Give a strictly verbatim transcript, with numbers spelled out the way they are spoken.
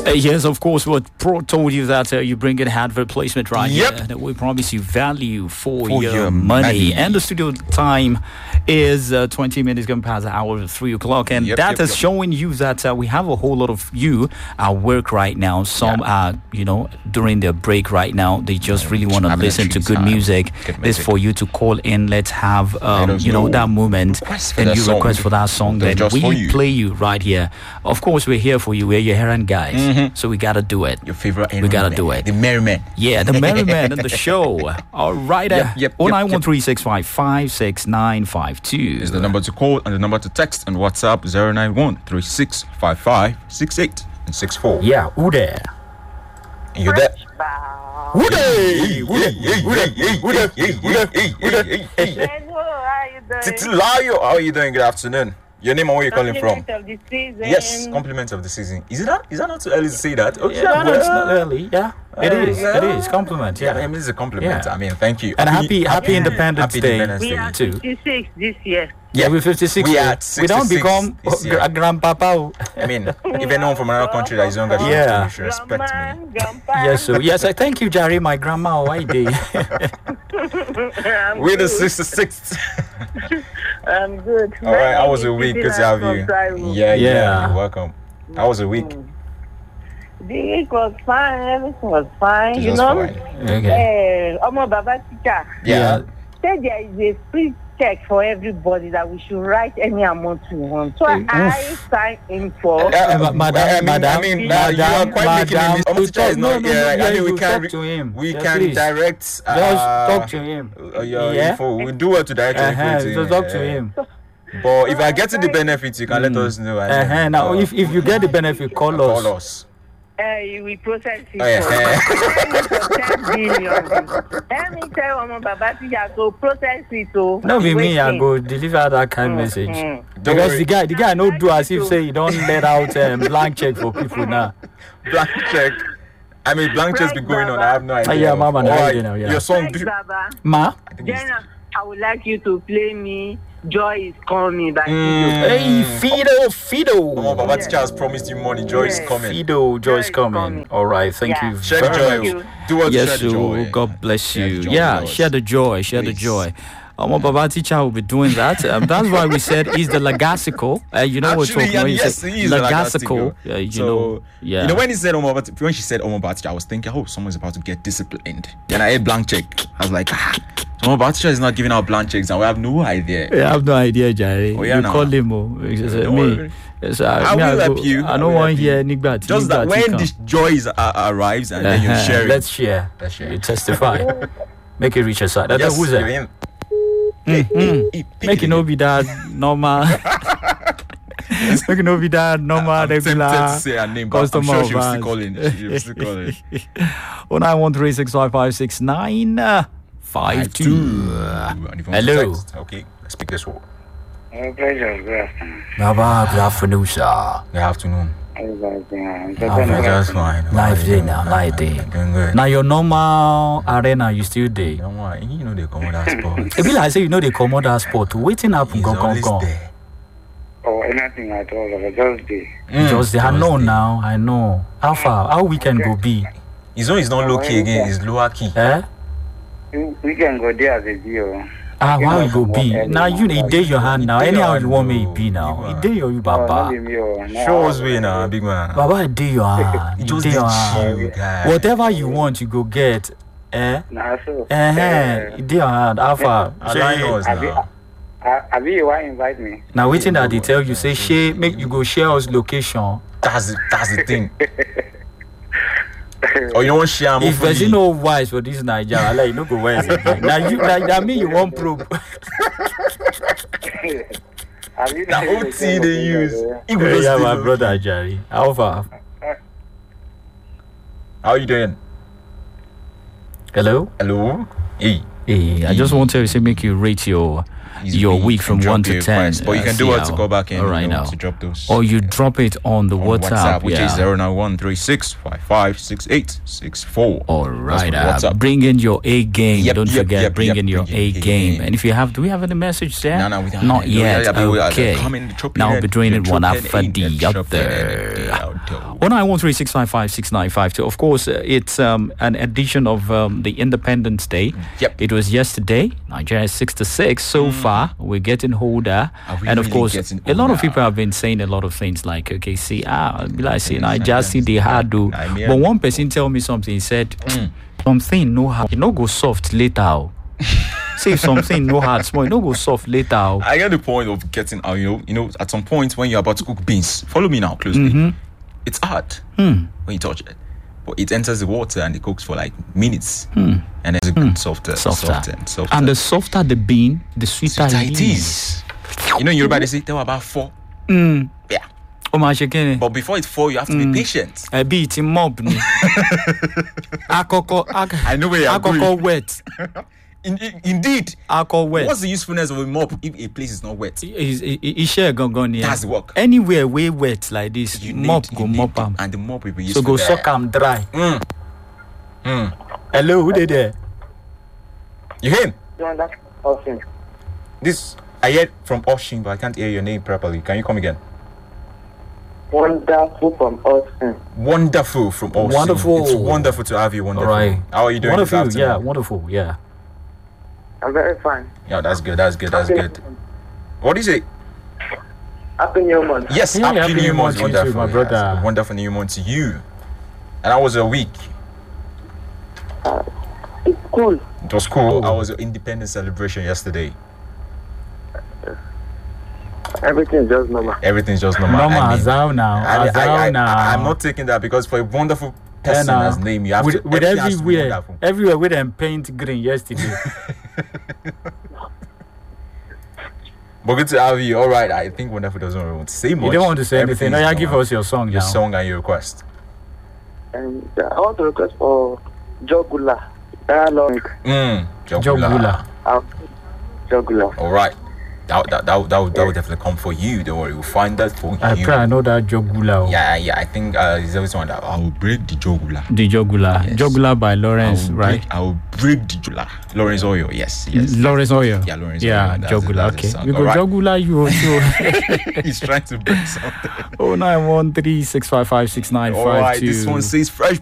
Uh, yes, of course. What Pro told you that uh, you bring in advert placement right Yep. here. And we promise you value for, For your, your money. money. And the studio time is uh, twenty minutes going past the hour of three o'clock. And Yep, that yep, is yep. showing you that uh, we have a whole lot of you at work right now. Some Yeah. are, you know, during their break right now. They just really want to Having a listen to treat good time. music. Good This music. for you to call in. Let's have, um, us you know, know. that moment. Request for And that you song. request for that song. They're Then just we for you. play you right here. Of course, we're here for you. We're your errand guys. Mhm. So we got to do it. Your favorite We gotta man. do it. The merryman. Yeah, the merryman in the show. All right. Yep, yep, oh yep, nine one three six five five six nine five two Is the number to call and the number to text and WhatsApp zero nine one three six five five six eight and six four. Yeah, who there? And you're there. Who there? Hey, hey, hey, hey, hey, hey, hey, hey, hey, hey, hey. Hello, how you doing? Titi Layo, how are you doing? Good afternoon. Your name and where you calling from? Compliment of the season. Yes, compliments of the season. Is it not? Is that not too early to say that? Oh, Yeah, no, no, it's not early. Yeah, it Uh, is. yeah. It is. Compliment. Yeah, I Yeah. mean, it's a compliment. Yeah. I mean, thank you. And happy, happy Yeah. Independence Happy Day. Independence We Day. are too. fifty-six this year. Yeah, we're fifty-six. We years. at We don't sixty-six become this year. a grandpapa. I mean, if anyone from another country that is younger than Yeah. you, you should respect Grandma, me. grandpa. Yes, so yes, I thank you, Jerry, my grandma. Why did? I'm We're the good. sixty-sixth. I'm good. All right, how was the week? Good to have you. Yeah, yeah, Yeah. you're welcome. How was the week? The week was fine. Everything was fine. It you was know. fine. Okay. Uh, Omo Baba teacher Yeah. said there is a free check for everybody that we should write any amount we want. So I signed in for. Uh, Ma- madam, I mean, madam, I mean, uh, you are madam, quite making a madam, mis- Omo to teacher talk- is no, not no, here. no, I yeah, mean, we you can talk to him. we Yeah, can please. direct. Uh, Just talk to him. Uh, your Yeah. info. We do what to direct your Uh-huh, info to just him. talk to uh, him. But if I get to the benefits, you can let us know. and then, Uh-huh. Now, uh, if, if you get the benefit, call us. call us. Uh, we process it. Oh, yeah. for ten billion. Let me tell Omo Baba teacher to process it. So No, be me. I waiting. go deliver that kind of message. Mm. Don't Because worry. the guy, the guy, no do as if say you don't let out um, blank check for people now. Blank check. I mean, blank checks be going on. I have no idea. yeah, Mama, no Alright, idea now, yeah. Your song. Thanks, do- Baba. Ma, I think it's- Then uh, I would like you to play me Joy is Coming by Mm. hey, Fido, Fido, Omo Baba teacher has promised you money. Joy is Yeah. coming. Fido, Joy's Joy's coming. coming. All right, thank Yeah. you. Share the very joy. Thank much. you. Do what to Yes, share the so joy. God bless Share the you. joy Yeah, with us. share the joy, share Please. the joy. Um, Baba teacher will be doing that. Um, that's why we said he's the Lagasico. Uh, you know what Actually, talking when you yes, say he is a Lagasico. Lagasico. Yeah, you So, know, yeah. You know when he said Omo Baba, when she said Omo Baba teacher, I was thinking, oh, someone's about to get disciplined. Then I heard blank check. I was like, ah, so Omo Baba teacher is not giving out blank checks, and we have no idea. I have no idea, Jerry. Oh, yeah, you now. call him, oh. He said, Don't me. worry. Yes, I, I me, will I help go- you. I I don't will want help hear you. Nigbat. Just that when this joy is, uh, arrives and then you Uh-huh. share it. Let's share. Let's share. You testify. Make it reach a side. Yes, Who's you're that? in. Mm. Hey, pick Make it no be that normal. Make it no be that normal, I'm tempted regular to say her name, but I'm customer sure of she was still ours. calling. She was still calling. oh nine one three six five five six nine five two. And if you want to Hello. text, okay, let's pick this one. My pleasure, good afternoon. Baba, good afternoon, sir. Good afternoon. How you guys doing? Oh, Okay, that's fine. Life day now, life day. Doing good. Now your normal arena, you still You there. know what? You know they come with that sport. It be like say you know they come out that sport. Waiting happen, He's go go always go. there. Oh, anything at all, but just the. Mm, Just there. I just know there. now. I know. How far? How weekend go be? His own is not low key again, it's lower key. Eh? We we can go there as a deal. Ah, Okay, how no, you go be? no, Now you it dey your hand now. It dey Anyhow your you want hand, me it be now. no. It dey your you, No, Baba. not the meal. No, Show us way now, big man. Baba, it dey your hand. It It just dey dey your hand. chill, guy. Whatever you want, you go get. Eh? Nah, so. Eh? Uh-huh. It dey your hand. How far? Align us Abi, now. Abi, you want to invite me? Now waiting that they tell you say share make you go share us location. That's the, that's the thing. Or you don't want share If there's no wise for this Nigeria, I like you no go wise again. Now you now that mean you want probe. Abi, The O T they use. He go Eh, just yeah, stay my low brother Jerry. How far? key. How you doing? Hello? Hello? Hey. Hey, I just want to say make you rate your Easy your way. week You from can drop one to your ten. request, but you uh, can do see what to how- go back in all right you know, now. to drop those. Or you drop it on the on WhatsApp, which yeah. is zero nine one three six five five six eight six four. All right, That's uh, for WhatsApp. bring in your A game. Yep, Don't yep, forget, yep, bring yep, in your bring A in A game. game. And if you have, do we have any message there? No, no, we don't. Not Yeah, yet. yeah, yeah, we- we are Okay. coming, drop Now in we'll be doing the it one drop after in, the the drop in, other. the other. oh oh nine one three six nine five six nine five two. Of course, uh, it's um, an edition of um, the Independence Day. Yep. It was yesterday. Nigeria is sixty-six. So mm. far, we're getting older. And of really course, a lot of older? people have been saying a lot of things like, okay, see, ah, be like, see, I just see the hard do. But one person tell me something. He said, mm. something no hard. You know, go soft later. See if something no hard small, you know go soft later. I get the point of getting out, you know, you know, at some point when you're about to cook beans, follow me now closely. Mm-hmm. It's hard hmm. when you touch it. But it enters the water and it cooks for like minutes. Hmm. And it's a hmm. good softer, softer. softer, and softer. And the softer the bean, the sweeter, sweeter it it is. is. You know, in Yoruba they say they were about four. Mm. Yeah. Oh my chicken. But before it's four, you have to Mm. be patient. I be eating mob. Akoko, ak- I know where you're Akoko going. wet. In, in, indeed. Akoko wet. What's the usefulness of a mop if a place is not wet? He share gongon here. That's the work. Anywhere way wet like this, You mop need, go you mop need, am. and the mop will be So useful. go there. suck am dry. Mm. Mm. Hello, who did there? You hear? You want that? Awesome. This I heard from Oshin, but I can't hear your name properly. Can you come again? Wonderful from Austin. Wonderful from Oshin. Wonderful. It's wonderful to have you. Wonderful. All right. How are you doing? this Wonderful, afternoon? yeah, wonderful, yeah. I'm very fine. Yeah, that's good. That's good. That's Happy- good. What do you say? Happy New Month. Yes, Yeah, happy, happy new New month, Month to you too, wonderful, my brother. Yes, wonderful new month to you. And I was a week. It's cool. It was cool. I was an independence celebration yesterday. Everything is just normal. Everything's just normal. Normal, I mean, Azao now. I, I, Azao I, now. I, I'm not taking that because for a wonderful person Yeah, now. as name, you have with, to. with everything has to be everywhere, wonderful. everywhere with them paint green yesterday. But good to have you. All right, I think wonderful doesn't really want to say much. You don't want to say anything. Everything No, is yeah, give normal. us your song your now. song and your request. And uh, I want to request for Jogula. Dialogue. Mm, Jogula. Uh, Jogula. All right. That, that, that, that, will, that will definitely come for you. Don't worry, we'll find that for I you. pray I know that Jogula. Yeah, yeah. I think uh, there's always one that I will break the jogula. The Jogula. Yes. Jogula by I Lawrence, will right? break, I will break the jula. Lawrence Oyo. Yes, yes. Lawrence Oyo. Yeah, Lawrence Yeah, Oyo. That's it, Jogula. that's the Okay. song. We go Alright. Jogula you also. He's trying to break something. oh nine one three six five five six nine All five right, two. this one says fresh